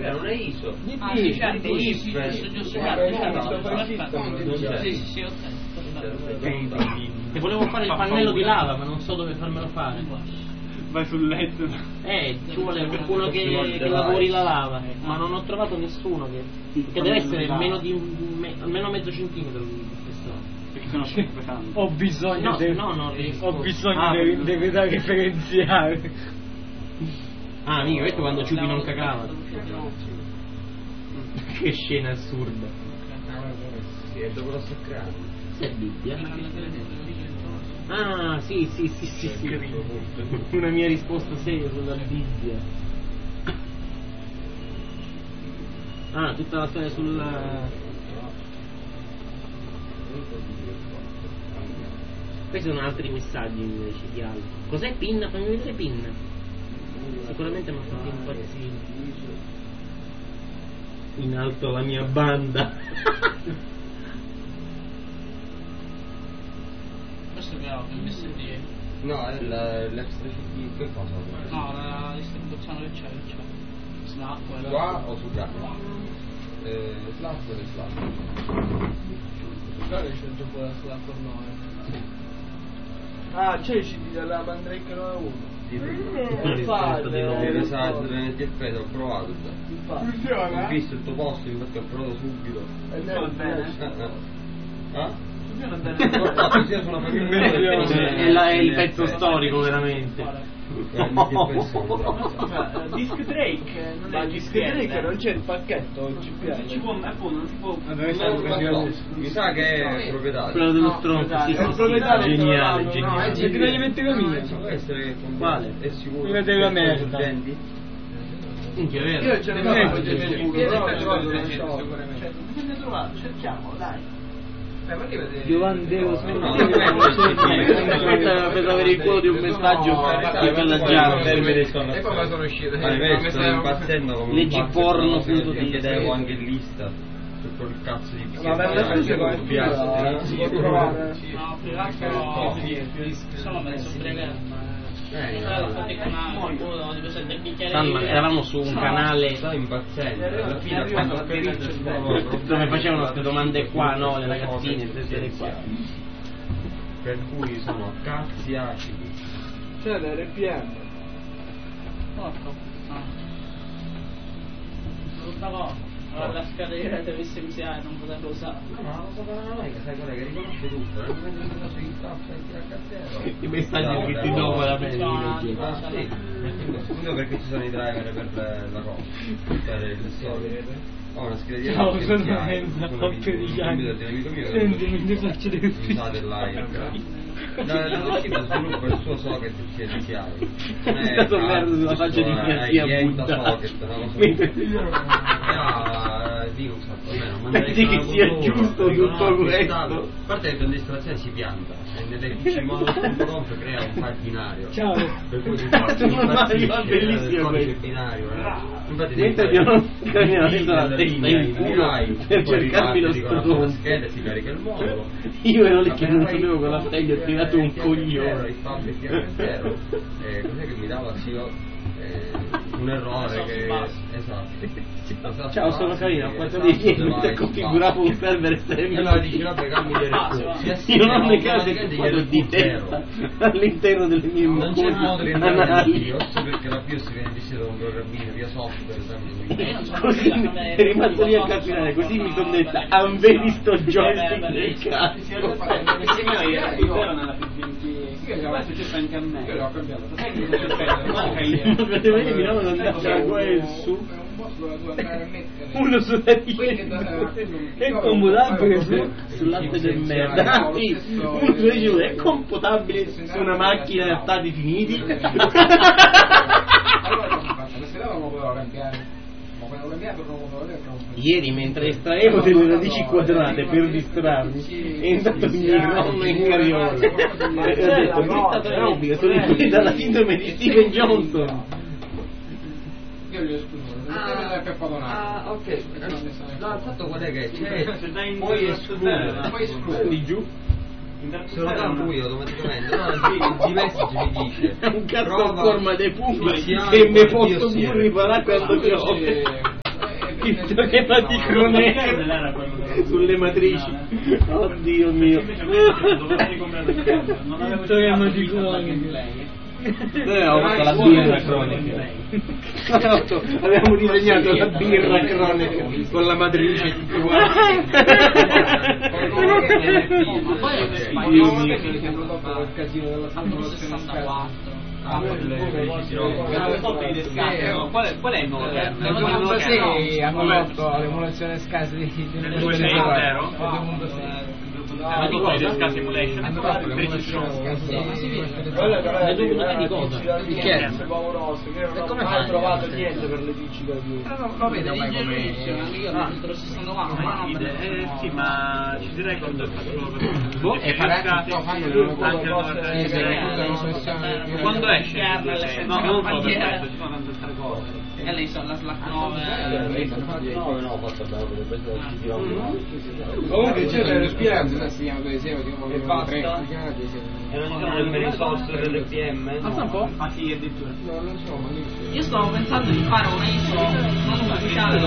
non è ISO. Sì, certo, Sì, e volevo fare il pannello di lava, ma non so dove farmelo fare. Vai sul letto. Ci vuole qualcuno che lavori la lava, ma non ho trovato nessuno che deve essere almeno mezzo centimetro di spessore. Perché sono sempre tanto. Ho bisogno deve da referenziare. Ah, mica, questo quando Ciupi non cagava. Che scena assurda. Sì, è dopo lo sacrato. È Bibbia? Ah, sì. Una mia risposta seria sulla Bibbia. Ah, tutta la storia sulla... Questi sono altri messaggi invece di altri. Cos'è Pinna? Fammi vedere Pinna. Sicuramente mi ha fatto impazzire. In alto la mia banda. Questo che ho, il MSD. No, è l'extra CD, che cosa? No, la distribuzione che c'è. Snap. Qua o su qua? Slack o Slack? Guarda c'è il gioco della Slack con noi. Ah, c'è il CD della Mandrake 91. Deve essere NTFS, ho provato già. Funziona? Ho visto il tuo posto, infatti ho provato subito. Va bene. Funziona bene. Sia su una famiglia È il pezzo storico veramente. Disc Drake non è Disc Drake non c'è il pacchetto non si può, appunto, non si può. Mi sa che è proprietario. Quello dello stronzo, sì, è un proprietario geniale, no, geniale. se ti devi mettere la mia Può essere che quale? È sicuro. Mi vedete la merda. Minchia, è vero. Io ce ne Bisogna trovare, cerchiamo, dai. Giovanni Devo Aspetta per avere il culo di un messaggio che bella già. E poi sono uscito. Sto impazzendo come leggi porno che su di chiedevo anche in lista. Tutto il cazzo di ma per la scusa come si può trovare? No, privato sono mezzo brevetto. Eravamo su un canale sto impazzendo. Alla fine quando ho capito dove facevano queste domande qua, no, le ragazzine, queste qua. Per cui sono cazzi acidi. C'è l'RPM. Porco. Brutta cosa. La scadera dell'SMCI non poterlo usare. No, ma lo sapevano mai che sai quella che riconosce tutto, non prendi una su Instagram e tira a cazzero. I messaggi scritti dopo la prendo. Sì, scusa perché ci sono i driver per la cosa, per il solito. Ho una scheda di Ciao, sono Enzo, coppia di anni. Senti, mi faccio dei usate live. La logica sviluppa il suo socket CSI. Non è stato merda sulla faccia di mia zia buttata. Linux pensi che sia giusto tutto questo? A parte che per distrazione si pianta e nelle PC modo.conf crea un file binario. Ciao. Per cui si fa bellissimo codice binario. Infatti mentre io non cambiano la testa in culo per cercarmi lo stronzo. Scheda si carica il modulo. Io ero lì che non sapevo con la stella ho tirato un coglione. Il public era zero. Cos'è che mi dava un errore che esatto. Ciao, sono carino, ho fatto dei niente, configuravo un server esterno. E allora dici vabbè cambi io non ne caso che vado di testa all'interno delle mie non c'è modo di entrare nel BIOS perché la BIOS viene gestita da un programmino via software così è rimasto lì a capire, così mi sono detta avevi visto joystick del cazzo. È successo anche a me. Io l'ho cambiato. Sai che cosa succede? Praticamente mi davano andare qua e su. Uno sulla ricerca è computabile sul latte del merda. Sì, uno sulla ricerca è computabile su una macchina a stati finiti. Allora queste non lo potevo cambiare. Ieri mentre estraevo delle radici quadrate per distrarmi è entrato mio nonno in carriola e ho detto dritta aerobica, sono inquisito dalla sindrome di Steven Johnson. Io li ho escluso, ok. No, il fatto qual è che c'è, puoi escludere Di giù se lo dà lui automaticamente. No, il message mi dice è un cazzo a forma dei pugni che mi posso più riparare quando piove. teorema di Kronecker sulle matrici. Oddio mio. Il teorema di Kronecker. Noi avevamo fatto la birra Kronecker. Abbiamo disegnato la birra Kronecker con la matrice tutti quanti. Ma poi è spagnolo che è dopo il casino della 64. Qual è il nome? Nel 96 hanno fatto l'emulazione SCSI Nel 2.6 Ma di cosa? SCSI Simulation. hanno fatto l'emulazione SCSI. Le due di cosa? Di che? Che non ho mai trovato niente per le DC da più. Lo vedo mai come... Io ho vinto lo 69, Sì, ma ci direi quando è fatto Boh, e fanno quando esce? No, non so, perfetto, ci sono tante altre cose. e lei sono la Slack 9 No, ho fatto comunque c'è le spiranze si chiama e basta e non ci sono nemmeno i software dell'EPM. Basta un po'? Ah sì, addirittura. no, non so, ma Io stavo pensando di fare una ISO non ufficiale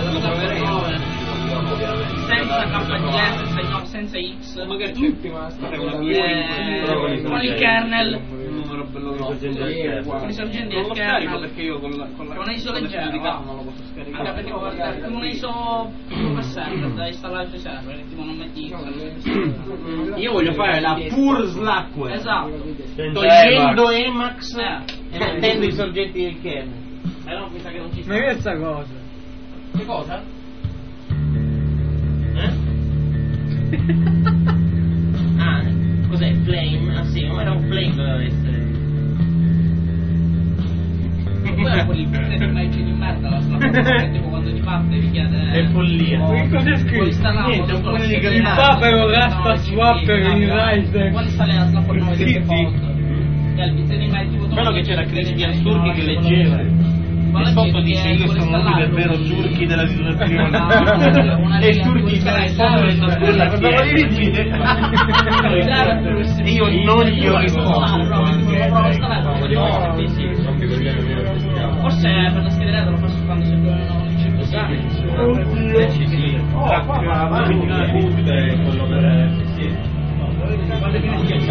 senza KDF, senza X, magari c'è l'ultima con il kernel, Numero bello grosso. con i sorgenti Non del lo scarico kernel, perché io con una ISO leggera, di calma non lo posso scaricare. anche perché con una ISO come server da installare sui server, tipo non metti X. Io voglio fare la pure Slackware. Esatto. Togliendo Emacs e mettendo i sorgenti del kernel. No, mi sa che non ci sta. Ma che è sta cosa? Che cosa? Ah, cos'è? Flame? Ah sì, ma era un flame doveva essere. Poi era quelli immagini di merda la Slack, tipo quando ti parte devi chiedere È follia. Che cosa è scritto? Niente, un po' di Il papero raspa swapper in Rise. Quando sale la Slack 9 Sì, che sì. foto il bizzarri tipo Quello che c'era Cristian Sturchi che leggeva. E sotto dice io sono uno del vero Turchi della situazione. E Turchi se ne foto e sta quella e io non gli ho risposto. Forse per la scheda lo fa quando si dovevano Oddio. Sì. Quello per